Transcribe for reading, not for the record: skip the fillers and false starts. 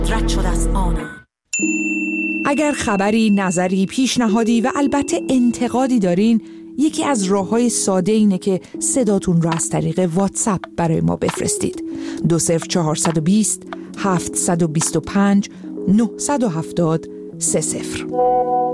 رد شد از آنم. اگر خبری، نظری، پیشنهادی و البته انتقادی دارین، یکی از راه‌های ساده اینه که صداتون رو از طریق واتساپ برای ما بفرستید. 20420 725 970 30.